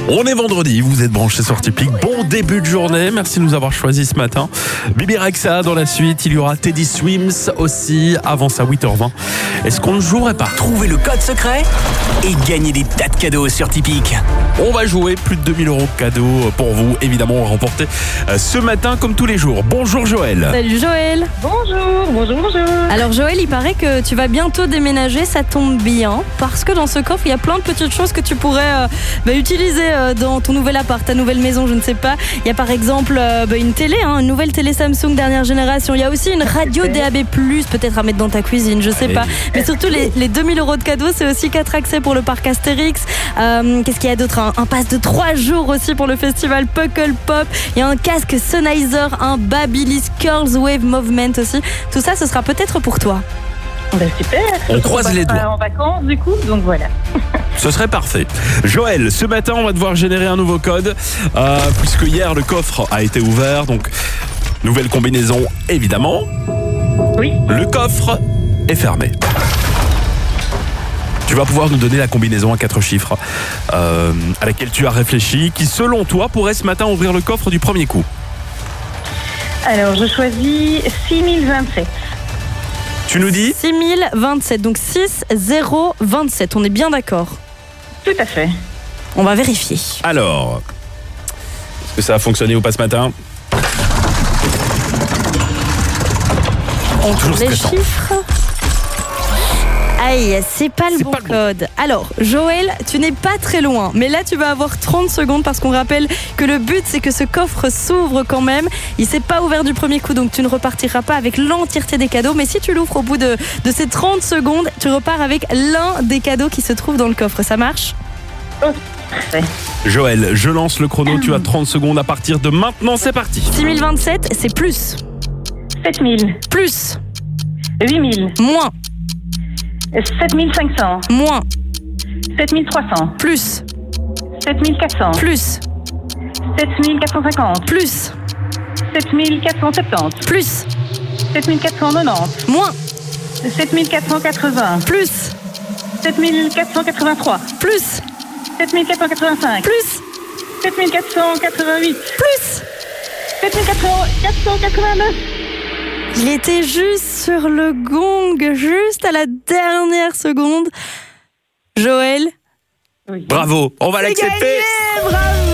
On est vendredi, vous êtes branchés sur Tipeee. Bon début de journée, merci de nous avoir choisis ce matin. Bibi Rexha dans la suite, il y aura Teddy Swims aussi, avant ça 8h20. Est-ce qu'on ne jouerait pas? Trouvez le code secret et gagnez des tas de cadeaux sur Tipeee. On va jouer plus de 2000 € de cadeaux pour vous, évidemment, remporter ce matin comme tous les jours. Bonjour Joël. Salut Joël. Bonjour. Alors Joël, il paraît que tu vas bientôt déménager, ça tombe bien, parce que dans ce coffre, il y a plein de petites choses que tu pourrais utiliser dans ton nouvel appart, ta nouvelle maison, je ne sais pas. Il y a par exemple une télé, une nouvelle télé Samsung dernière génération. Il y a aussi une radio DAB+, peut-être à mettre dans ta cuisine, je sais pas. Mais surtout les 2000 € de cadeaux, c'est aussi 4 accès pour le parc Astérix. Qu'est-ce qu'il y a d'autre? Un pass de 3 jours aussi pour le festival Puckle Pop. Il y a un casque Sennheiser, un Babyliss Curls Wave Movement aussi. Tout ça, ce sera peut-être pour toi. Ben super. On croise les doigts. En vacances du coup, donc voilà. Ce serait parfait. Joël, ce matin, on va devoir générer un nouveau code, puisque hier, le coffre a été ouvert. Donc, nouvelle combinaison, évidemment. Oui. Le coffre est fermé. Tu vas pouvoir nous donner la combinaison à 4 chiffres à laquelle tu as réfléchi, qui, selon toi, pourrait ce matin ouvrir le coffre du premier coup. Alors, je choisis 6027. Tu nous dis 6027, donc 6027, on est bien d'accord? Tout à fait. On va vérifier. Alors, est-ce que ça a fonctionné ou pas ce matin? On Toujours trouve les stressant. chiffres. Aïe, c'est pas le bon code. Alors, Joël, tu n'es pas très loin, mais là tu vas avoir 30 secondes parce qu'on rappelle que le but c'est que ce coffre s'ouvre quand même. Il s'est pas ouvert du premier coup, donc tu ne repartiras pas avec l'entièreté des cadeaux, mais si tu l'ouvres au bout de ces 30 secondes, tu repars avec l'un des cadeaux qui se trouve dans le coffre. Ça marche? Parfait. Joël, je lance le chrono, tu as 30 secondes à partir de maintenant, c'est parti. 6027, c'est plus. 7000. Plus. 8000. Moins. 7500. Moins. 7300. Plus. 7400. Plus. 7450. Plus. 7470. Plus. 7490. Moins. 7480. Plus. 7483. Plus. 7485. Plus. 7488. Plus. 7489. Il était juste sur le gong, juste à la dernière seconde. Joël, Oui. Bravo, on va c'est l'accepter. gagné,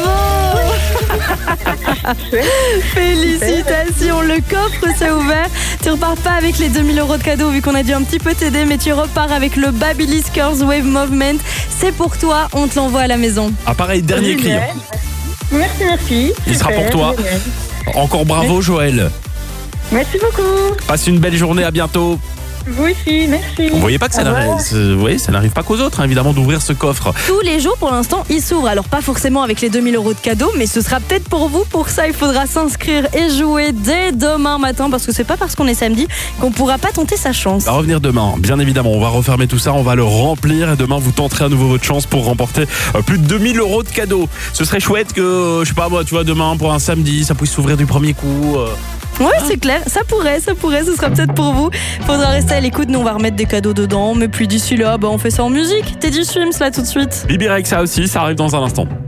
bravo. Félicitations, le coffre s'est ouvert. Tu repars pas avec les 2000 € de cadeaux vu qu'on a dû un petit peu t'aider, mais tu repars avec le Babyliss Curls Wave Movement. C'est pour toi, on te l'envoie à la maison. Ah pareil, dernier client. Merci. Il sera pour toi. Génial. Encore bravo Joël. Merci beaucoup. Passe une belle journée, à bientôt. Vous aussi, merci. Vous voyez pas que ça n'arrive pas qu'aux autres, évidemment, d'ouvrir ce coffre. Tous les jours, pour l'instant, il s'ouvre. Alors, pas forcément avec les 2000 € de cadeaux, mais ce sera peut-être pour vous. Pour ça, il faudra s'inscrire et jouer dès demain matin, parce que c'est pas parce qu'on est samedi qu'on pourra pas tenter sa chance. On va revenir demain, bien évidemment. On va refermer tout ça, on va le remplir. Et demain, vous tenterez à nouveau votre chance pour remporter plus de 2000 € de cadeaux. Ce serait chouette que, je sais pas moi, tu vois, demain, pour un samedi, ça puisse s'ouvrir du premier coup. Ouais, c'est clair, ça pourrait, ce sera peut-être pour vous. Faudra rester à l'écoute, nous on va remettre des cadeaux dedans, mais puis d'ici là, on fait ça en musique. Teddy Swims là tout de suite. Bibi Rexha aussi, ça arrive dans un instant.